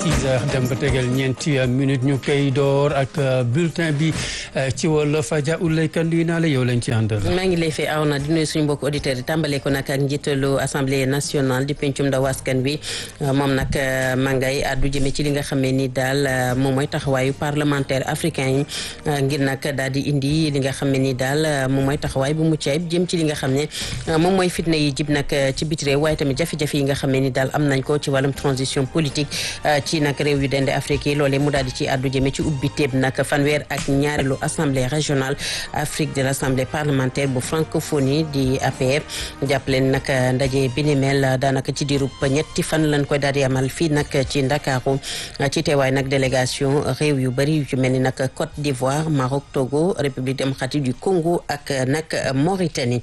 6h dem ba tegal ñeenti minutes ñu koy door ak bulletin bi ci wolof Adja Oulaye Kane nuyu naa la yow lañ ci àndal. maa ngi lay fay aw na di nuyu suñu mbokk auditeurs yi tàmbale ko nag ak njiitalu assemblée nationale di pencum ndaw askan bi moom nag ma ngay àddu jëme ci li nga xam ne ni daal moom mooy taxawaayu parlementaire africain yi ngir nag daal di indi li nga xam ne ni daal moom mooy taxawaay bu mucc ayib jëm ci li nga xam ne moom mooy fitna yi jib nag ci biti réew waaye tamit jafe-jafe yi nga xam ne ni daal am nañ ko ci wàllum transition politique ci nag réew yu dende Afrique yi loolee mu daal di ci àddu jëme ci ubbi téeb nag fanweer ak ñaareelu assemblée régionale Afrique de l'assemblée parlementaire bu francophonie di APR jàppaleen nag ndaje bi ni mel daanaka ci diirub ñetti fan lañ koy daal di amal fii nag ci Ndakaaru ci teewaay nag délégation réew yu bëri yu ci mel ni nag Côte d'Ivoire Maroc Togo République démocratique du Congo ak nag Mauritanie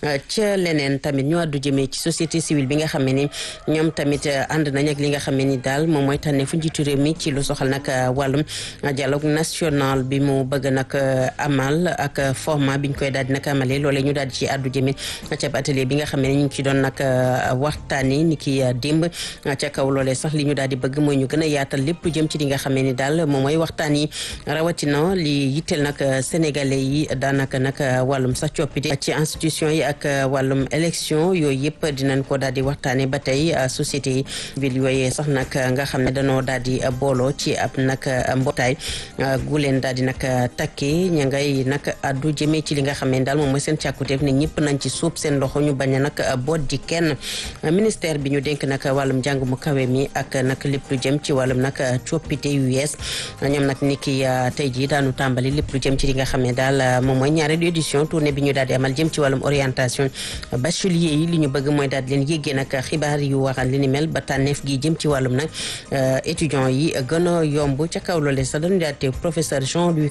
ca leneen tamit ñu àddu jëmee ci société civile bi nga xam ne ni ñoom tamit ànd nañ ak li nga xam ne ni daal moom mooy tànne fu njiitu réew mi ci lu soxal nag wàllum dialogue national bi mu bëgg nag amal ak format bi ñu koy daal di nag amalee loolee ñu daal di ci àddu jëmee ca atelier bi nga xam ne ñu ngi ci doon nag waxtaani ni ki démb ca kaw loolee sax li ñu daal di bëgg mooy ñu gën a yaatal lépp lu jëm ci li nga xam ne ni daal moom mooy waxtaan yi rawatina li yitteel nag sénégalais yi daanaka nag wàllum sax coppite ci institution yi ak wàllum élection yooyu yëpp dinañ ko daal di waxtaane ba tey société civile yooyee sax nag nga xam ne dañoo daal di booloo ci ab nag mbootaay gu leen daal di nag takkee ña ngay nag addu jëmee ci li nga xam ne daal moom mooy seen càkkuteef ne ñëpp nañ ci suub seen loxo ñu bañ a nag boot di kenn ministère bi ñu dénk nag wàllum njàng mu kawe mi ak nag lépp lu jëm ci wàllum nag coppite yu yees ñoom nag ni ki tey jii daanu tàmbali lépp lu jëm ci li nga xam ne daal moom mooy ñaareelu édition tournée bi ñu daal di amal jëm ci wàllum orientation bachelier yi li ñu bëgg mooy daal di leen yéggee nag xibaar yu waxal li ni mel ba tànneef gi jëm ci wàllum nag étudiants yi gën a yomb ca kaw loole sax dañu daal di professeur Jean-Louis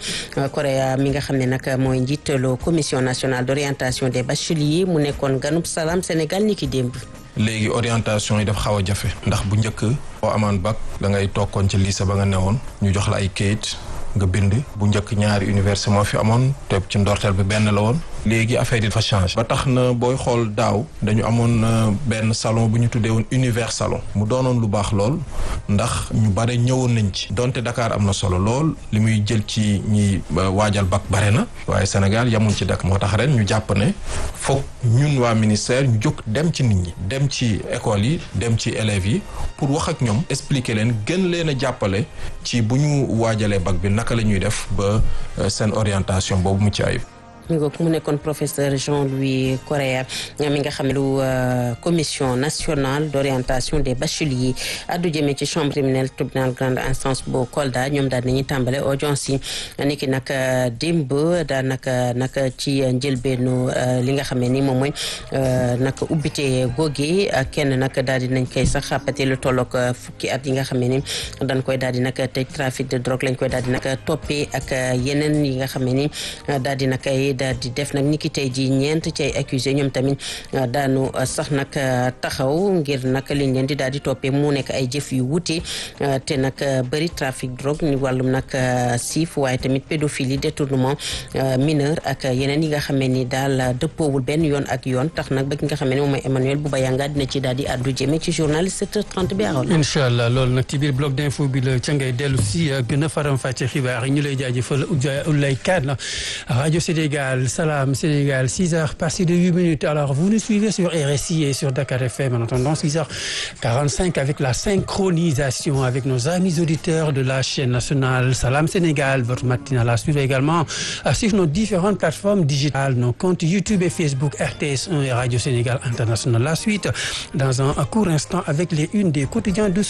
Correa mi nga xam ne nag mooy njiitalu commission nationale d'orientation des bacheliers mu nekkoon ganub Salam Sénégal ni ki démb. léegi orientation yi daf xaw a jafe ndax bu njëkk boo amaan bac da ngay tokkoon ci lycée ba nga newoon ñu jox la ay kayit nga bind bu njëkk ñaari université moo fi amoon te ci ndorteel bi benn la woon léegi affaire yi dafa changé ba tax na booy xool daaw dañu amoon benn salon bu ñu tuddee woon univers salon mu doonoon lu baax lool ndax ñu bare ñëwoon nañ ci donte Dakar am na solo lool li muy jël ci ñi waajal bac bare na waaye Sénégal yamul ci Dakar moo tax ren ñu jàpp ne foog ñun waa ministère ñu jóg dem ci nit ñi dem ci école yi dem ci élèves yi pour wax ak ñoom expliquer leen gën leen a jàppale ci bu ñu waajalee bac bi naka la ñuy def ba seen orientation boobu mu ci ayib. mu nekkoon professeur Jean-Louis Correa mi nga xam ne lu commission nationale d'orientation des bacheliers addu jëmee ci chambre criminelle tribunal grande instance bu Kolda ñoom daal nañuy tàmbale audience yi niki nag démb daanaka nag ci njëlbeenu li nga xam ne ni moom mooy nag ubbite googe kenn nag daal di nañ koy sax xàppate lu tollook fukki at yi nga xam ne ni dañ koy daal di nag tëj trafic de drogue lañ koy daal di nag toppee ak yeneen yi nga xam ne ni daal di nag daal di def nag ni ki tey ji ñeent ci ay accusé ñoom tamit daanu sax nag taxaw ngir nag liñ leen di daal di toppee mu nekk ay jëf yu wuute te nag bëri trafic drogue ni wàllum nag siif waaye tamit pédophilie détournement mineur ak yeneen yi nga xam ne ni daal dëppoowul benn yoon ak yoon tax nag ba ki nga xam ne moom mooy Emmanuel Bouba Yanga dina ci daal di addu jëme ci journaliste 7h30 bi aroon incha allah loolu nag ci biir bloc d'info bi la ca ngay dellu si gën a faram fàcce xibaar yi ñu lay jaajëfal Oulaye Kane Radio Sénégal Salam Sénégal 6h passé de 8 minutes. Alors vous nous suivez sur RSI et sur Dakar FM en attendant 6h45 avec la synchronisation avec nos amis auditeurs de la chaîne nationale Salam Sénégal. Votre matinale à suivre également sur nos différentes plateformes digitales, nos comptes YouTube et Facebook RTS1 et Radio Sénégal International. La suite dans un court instant avec les unes des quotidiens de